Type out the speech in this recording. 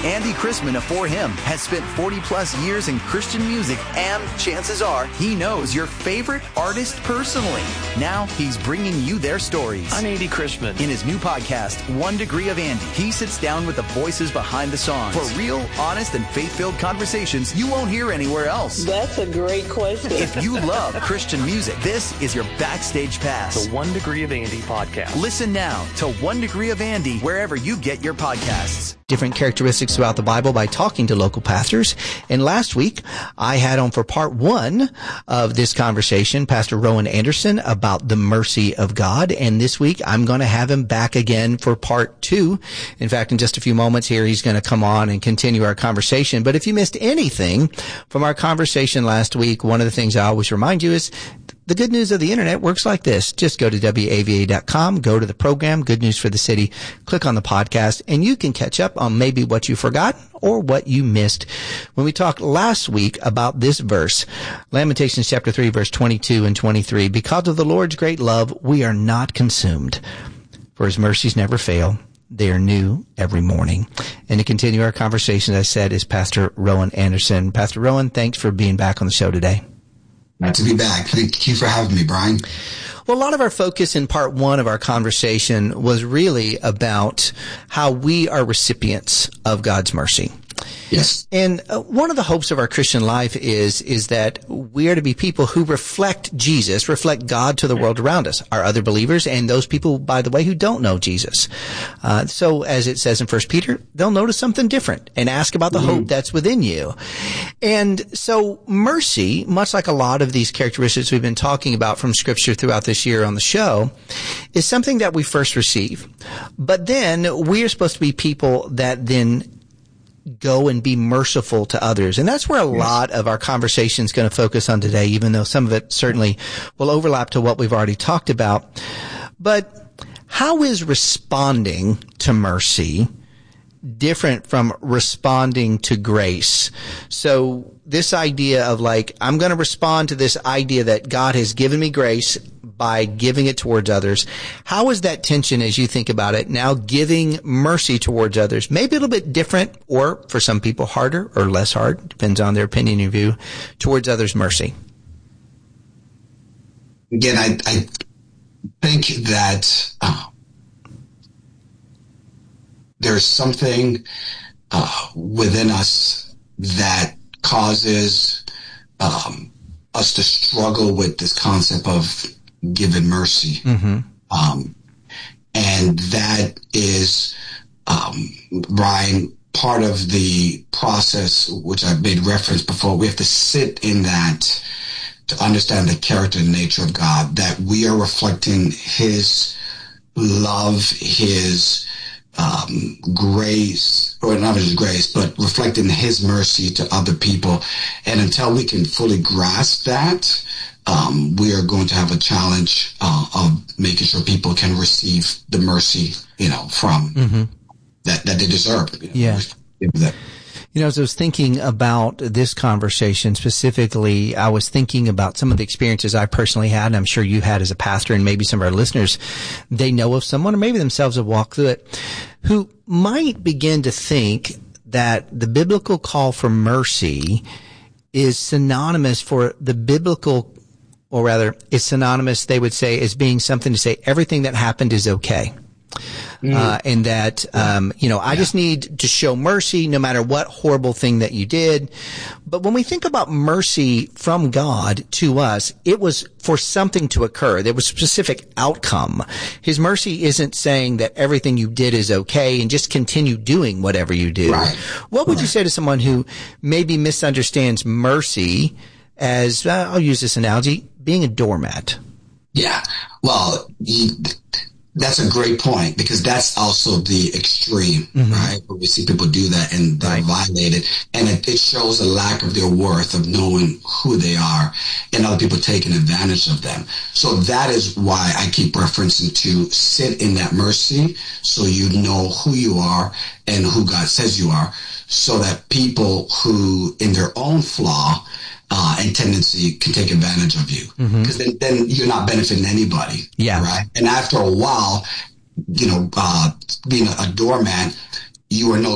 Andy Chrisman of For Him has spent 40-plus years in Christian music, and chances are he knows your favorite artist personally. Now he's bringing you their stories. I'm Andy Chrisman. In his new podcast, 1 Degree of Andy, he sits down with the voices behind the songs for real, honest, and faith-filled conversations you won't hear anywhere else. That's a great question. If you love Christian music, this is your backstage pass. The 1 Degree of Andy podcast. Listen now to 1 Degree of Andy wherever you get your podcasts. Different characteristics throughout the Bible by talking to local pastors. And last week, I had on for part 1 of this conversation, Pastor Rowan Anderson about the mercy of God. And this week, I'm going to have him back again for part 2. In fact, in just a few moments here, he's going to come on and continue our conversation. But if you missed anything from our conversation last week, one of the things I always remind you is the good news of the internet works like this. Just go to WAVA.com, go to the program, Good News for the City, click on the podcast, and you can catch up on maybe what you forgot or what you missed when we talked last week about this verse, Lamentations chapter 3, verse 22 and 23. Because of the Lord's great love, we are not consumed, for his mercies never fail. They are new every morning. And to continue our conversation, as I said, is Pastor Rowan Anderson. Pastor Rowan, thanks for being back on the show today. Glad to be back. Thank you for having me, Brian. Well, a lot of our focus in part 1 of our conversation was really about how we are recipients of God's mercy. Yes. And one of the hopes of our Christian life is that we are to be people who reflect Jesus, reflect God to the world around us, our other believers, and those people, by the way, who don't know Jesus. So as it says in 1 Peter, they'll notice something different and ask about the hope that's within you. And so mercy, much like a lot of these characteristics we've been talking about from Scripture throughout this year on the show, is something that we first receive. But then we are supposed to be people that then go and be merciful to others. And that's where a lot of our conversation is going to focus on today, even though some of it certainly will overlap to what we've already talked about. But how is responding to mercy different from responding to grace? So this idea of like, I'm going to respond to this idea that God has given me grace by giving it towards others. How is that tension as you think about it now, giving mercy towards others? Maybe a little bit different, or for some people harder or less hard, depends on their opinion and view, towards others' mercy. Again, I think that there's something within us that causes us to struggle with this concept of given mercy. And that is, Brian, part of the process, which I've made reference before. We have to sit in that to understand the character and nature of God, that we are reflecting his love, his grace, or not his grace, but reflecting his mercy to other people. And until we can fully grasp that, we are going to have a challenge of making sure people can receive the mercy, from that they deserve. Yeah. As I was thinking about this conversation specifically, I was thinking about some of the experiences I personally had, and I'm sure you had as a pastor, and maybe some of our listeners, they know of someone, or maybe themselves have walked through it, who might begin to think that the biblical call for mercy is synonymous for the biblical, or rather, is synonymous, they would say, as being something to say everything that happened is okay. And that, I just need to show mercy no matter what horrible thing that you did. But when we think about mercy from God to us, it was for something to occur. There was a specific outcome. His mercy isn't saying that everything you did is okay and just continue doing whatever you do. Right. What would you say to someone who maybe misunderstands mercy as, I'll use this analogy, being a doormat? Yeah. Well, that's a great point, because that's also the extreme, right? Where we see people do that and they're violated, and it shows a lack of their worth, of knowing who they are, and other people taking advantage of them. So that is why I keep referencing to sit in that mercy, so you know who you are and who God says you are, so that people who, in their own flaw, and tendency, can take advantage of you, because then you're not benefiting anybody. Yeah. Right. And after a while, being a doormat, you are no